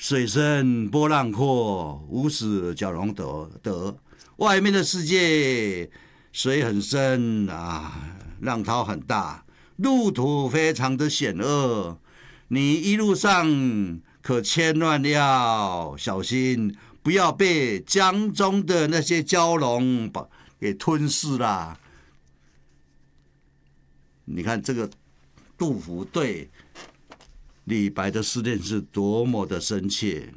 水深波浪阔，无死蛟龙得。外面的世界水很深啊，浪涛很大，路途非常的险恶，你一路上可千万要小心，不要被江中的那些蛟龙给吞噬啦。你看这个杜甫对李白的思念是多么的深切。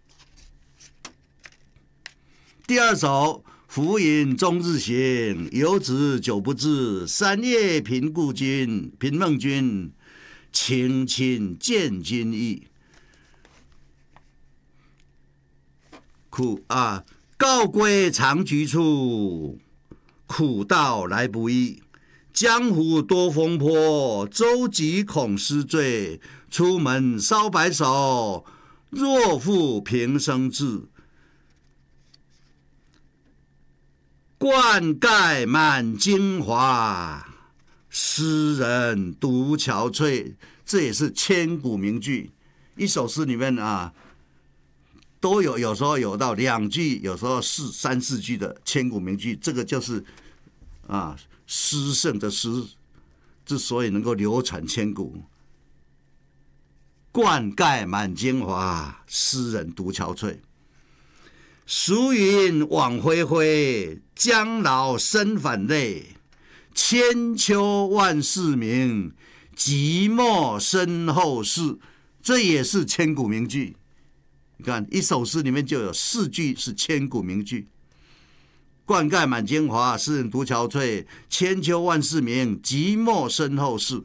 第二首浮云终日行，游子久不至。山夜凭梦君，情亲见君意。告归长居处，苦道来不易。江湖多风波，舟楫恐失坠。出门搔白首，若负平生志。灌溉满京华，诗人独憔悴。这也是千古名句。一首诗里面啊，都有时候有到2句，有时候3、4句的千古名句。这个就是诗圣的诗之所以能够流传千古。灌溉满京华，诗人独憔悴。俗云枉恢恢，将老身反泪。千秋万世名，寂寞身后事。这也是千古名句。你看一首诗里面就有4句是千古名句。灌溉满京华，诗人独憔悴。千秋万世名，寂寞身后事。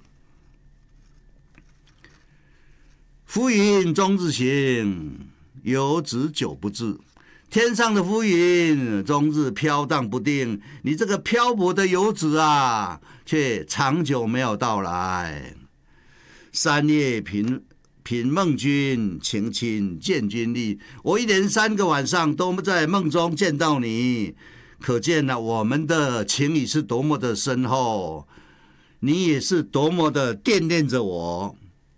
浮云终日行，游子久不至。天上的浮云终日飘荡不定，你这个漂泊的游子啊，却长久没有到来。山夜凭梦君，情亲见君意。我一连3个晚上都在梦中见到你，可见我们的情谊是多么的深厚，你也是多么的惦念着我。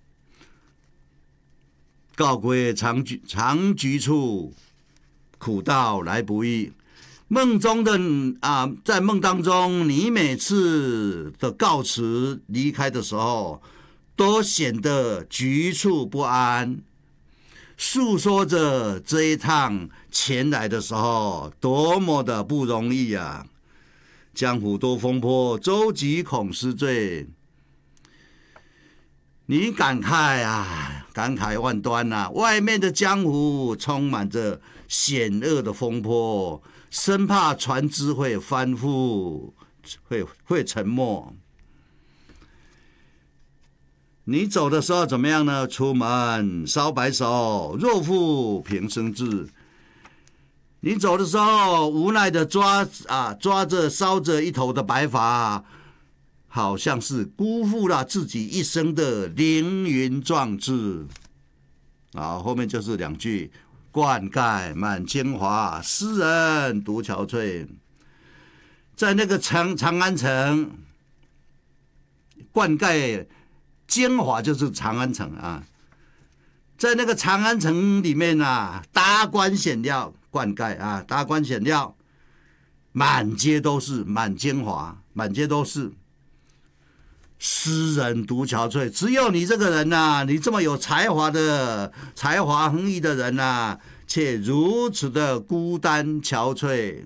告归长居处，苦道来不易。梦中的在梦当中，你每次的告辞离开的时候，都显得局促不安，诉说着这一趟前来的时候多么的不容易啊！江湖多风波，舟楫恐失坠。你感慨万端啊！外面的江湖充满着险恶的风波，生怕船只会翻覆，会沉没。你走的时候怎么样呢？出门搔白首，若负平生志。你走的时候，无奈的抓着烧着一头的白发，好像是辜负了自己一生的凌云壮志。后面就是2句：灌溉满京华，诗人独憔悴。在那个长安城，灌溉京华就是长安城啊，在那个长安城里面达官显要，灌溉达官显要，满街都是，满京华，满街都是。诗人独憔悴，只有你这个人你这么有才华横溢的人却如此的孤单憔悴。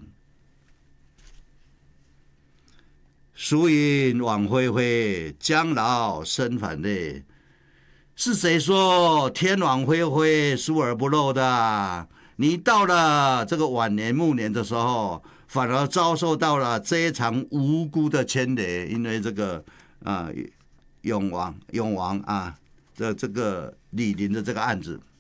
俗云枉恢恢，将老身反泪。是谁说天网恢恢，疏而不漏的？你到了这个晚年暮年的时候，反而遭受到了这一场无辜的牵连，因为这个永王这个李林的这个案子。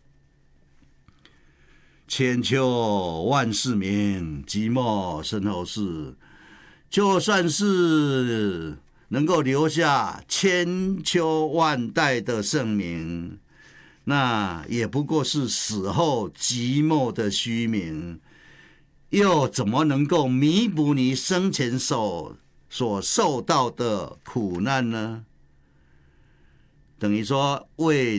千秋万世名，寂寞身后事。就算是能够留下千秋万代的盛名，那也不过是死后寂寞的虚名，又怎么能够弥补你生前所受到的苦难呢？等于说为